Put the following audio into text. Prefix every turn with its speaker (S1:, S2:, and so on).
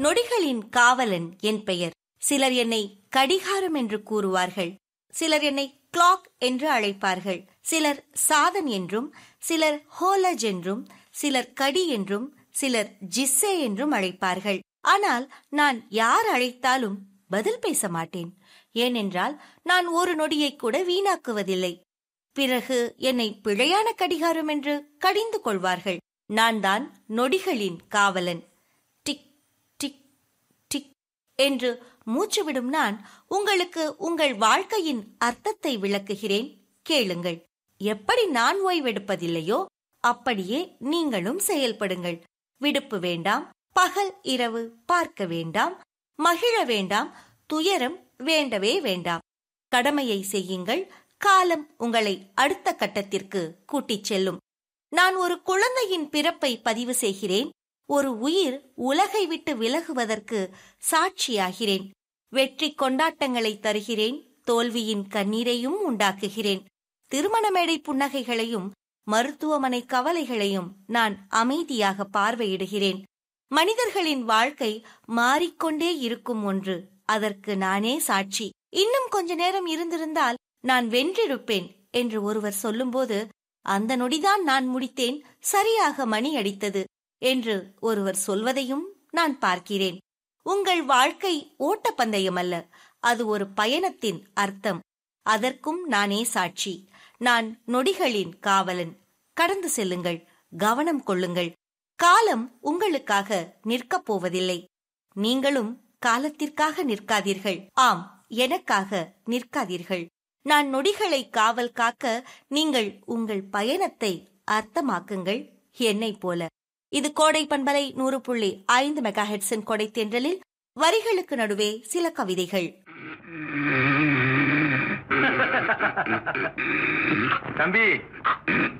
S1: நொடிகளின் காவலன் என் பெயர். சிலர் என்னை கடிகாரம் என்று கூறுவார்கள், சிலர் என்னை கிளாக் என்று அழைப்பார்கள், சிலர் சாதன் என்றும், சிலர் ஹோலஜ் என்றும், சிலர் கடி என்றும், சிலர் ஜிஸ்ஸே என்றும் அழைப்பார்கள். ஆனால் நான் யார் அழைத்தாலும் பதில் பேச மாட்டேன். ஏனென்றால் நான் ஒரு நொடியை கூட வீணாக்குவதில்லை. பிறகு என்னை பிழையான கடிகாரம் என்று கடிந்து கொள்வார்கள். நான் தான் நொடிகளின் காவலன். டிக் டிக் டிக் என்று மூச்சுவிடும் நான் உங்களுக்கு உங்கள் வாழ்க்கையின் அர்த்தத்தை விளக்குகிறேன், கேளுங்கள். எப்படி நான் ஓய்வெடுப்பதில்லையோ அப்படியே நீங்களும் செயல்படுங்கள். விடுப்பு வேண்டாம், பகல் இரவு பார்க்க வேண்டாம், மகிழ வேண்டாம், துயரம் வேண்டவே வேண்டாம். கடமையை செய்யுங்கள். காலம் உங்களை அடுத்த கட்டத்திற்கு கூட்டிச் செல்லும். நான் ஒரு குழந்தையின் பிறப்பை பதிவு செய்கிறேன். ஒரு உயிர் உலகை விட்டு விலகுவதற்கு சாட்சியாகிறேன். வெற்றி கொண்டாட்டங்களை தருகிறேன், தோல்வியின் கண்ணீரையும் உண்டாக்குகிறேன். திருமண மேடை புன்னகைகளையும் மருத்துவமனை கவலைகளையும் நான் அமைதியாக பார்வையிடுகிறேன். மனிதர்களின் வாழ்க்கை மாறிக்கொண்டே இருக்கும் ஒன்று, அதற்கு நானே சாட்சி. இன்னும் கொஞ்ச நேரம் இருந்திருந்தால் நான் வென்றிருப்பேன் என்று ஒருவர் சொல்லும்போது, அந்த நொடிதான் நான் முடித்தேன், சரியாக மணி அடித்தது என்று ஒருவர் சொல்வதையும் நான் பார்க்கிறேன். உங்கள் வாழ்க்கை ஓட்டப்பந்தயம் அல்ல, அது ஒரு பயணத்தின் அர்த்தம். அதற்கும் நானே சாட்சி. நான் நொடிகளின் காவலன். கடந்து செல்லுங்கள், கவனம் கொள்ளுங்கள். காலம் உங்களுக்காக நிற்கப் போவதில்லை. நீங்களும் காலத்திற்காக நிற்காதீர்கள். ஆம், எனக்காக நிற்காதீர்கள். நான் நொடிகளை காவல் காக்க நீங்கள் உங்கள் பயணத்தை அர்த்தமாக்குங்கள், என்னைப் போல. இது கோடை பண்பலை 100.5 மெகாஹெர்ட்ஸின் கொடை தென்றலில் வரிகளுக்கு நடுவே சில கவிதைகள்.
S2: தம்பி